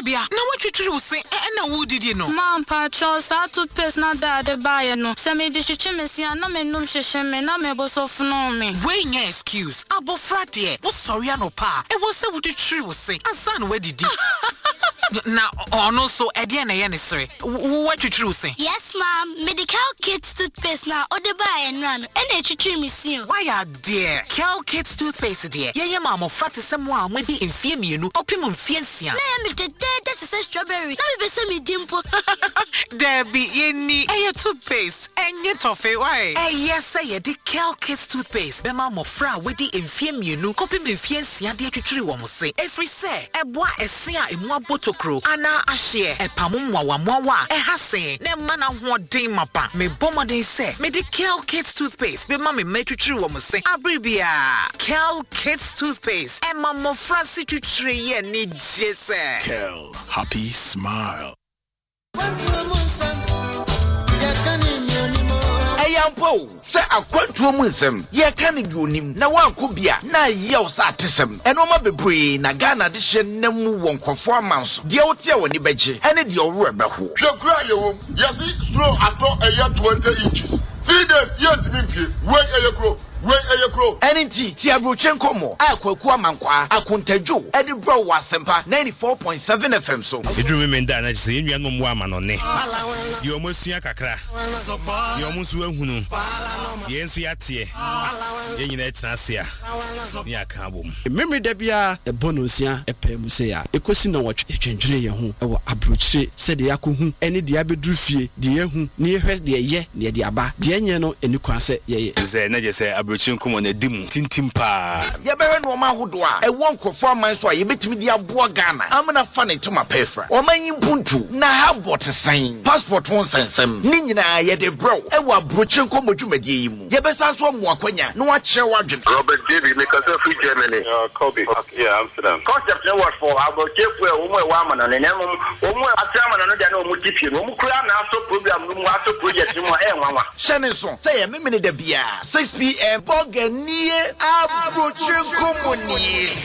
Bia, now what you will say, and who did you know? Mom, Patrol, I took pace not that the buyer no. Semi dishichimisi and no men no shame, no me boss of no me. Weighing your excuse, Abo Fratie, was sorry, no pa. It was so what the tree will say, and son, where did you? Now, or no, so Ediana Yanisri, what you true say? Yes, ma'am, medical kids toothpaste now, or the buy and run, and they treat me soon. Why are dear? Cal Kids toothpaste, dear. Yeah, mamma, frat is someone with the inferior, opimum fiancia. Name it the dead, that's a strawberry. Now be some dimple. There be any toothpaste, and yet toffee, why? Yes, say the Cal Kids toothpaste, the mamma fra with the inferior, opimum fiancia, dear to tree woman say. Every say, a boy, a seer in one bottle crew, and now a share, a pamumwa, a hasse, ne mana one day mapa, me bomber they say, me the Cal Kids toothpaste, be mammy made to tree woman say, Abribia, Cal Kids toothpaste, and mamma Francie to tree, and need Jesse. Kel, happy smile. Ayampo, say a quantum wisdom. Ye can you nim na one could be na years artism. And no matter be na Ghana edition nemu one performance. The otia when you beji and it your rubber who. You cry you. Yes, it's slow at all a year 20 inches. 3 days yet to be wait a grow. Wait a grow. NNT Tiabrochenko mo. Akwa mankwa akuntejo. Edinburgh Wasempa 94.7 FM so. It remember that say you no mo amanone. You almost see kakra. You almost hunu. Yensu yatie. Yenyina transia. Ni akabom. Memory da bia e bonosia e pemuse ya. Ekosi na watwe etwendwene ye ho e wo abrochire se de yakohu ene de abeduru fie de yehu ne yehwe de ye ne de aba de enye no eni kwase ye ze na je se abrochire nkomo na dimu tintim pa ye bere no ma hodo a e won kofo man so a ye betimi de abo Ghana amna fa ne to ma pefra o man yimpuntu na ha bot sign passport won sensem ni nyina ye de bro e wo abrochire nkomo dwumadie yi mu ye besa so mo akwanya no a kire wadwen Robert David make us free Germany. Kobe. Yeah, Amsterdam. Concept no what for about kefu e wo wa ma na ne nemu wo mu atama na no de na wo mu tipie wo mu kura na so program no mu aso project mu e nwanwa shene so say ye memene da bia 6 p.m. Boganie abrochire nkomo ni